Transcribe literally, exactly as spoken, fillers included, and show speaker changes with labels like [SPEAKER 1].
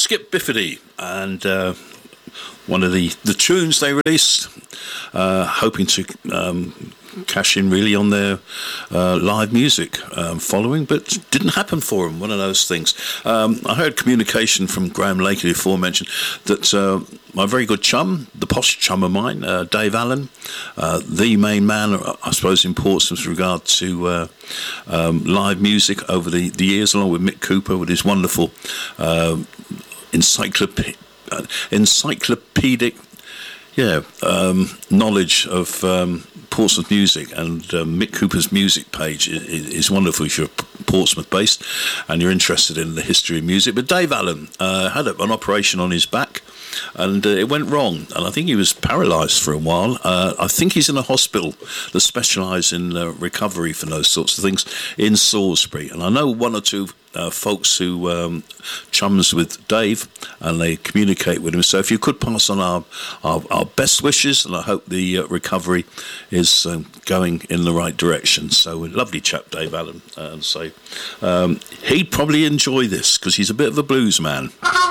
[SPEAKER 1] Skip Biffity, and uh, one of the, the tunes they released, uh, hoping to um, cash in really on their uh, live music um, following, but didn't happen for them. One of those things. Um, I heard communication from Graham Lakely aforementioned that uh, my very good chum, the posh chum of mine, uh, Dave Allen, uh, the main man, I suppose, in Portsmouth with regard to uh, um, live music over the, the years, along with Mick Cooper with his wonderful uh, encyclop- uh, encyclopedic yeah, um, knowledge of um, Portsmouth music, and uh, Mick Cooper's music page is, is wonderful if you're Portsmouth based and you're interested in the history of music. But Dave Allen uh, had an operation on his back, and uh, it went wrong, and I think he was paralysed for a while. Uh, I think he's in a hospital that specialise in uh, recovery for those sorts of things in Salisbury, and I know one or two Uh, folks who um, chums with Dave, and they communicate with him. So if you could pass on our, our, our best wishes, and I hope the uh, recovery is um, going in the right direction. So a lovely chap, Dave Allen, uh, and so um, he'd probably enjoy this because he's a bit of a blues man.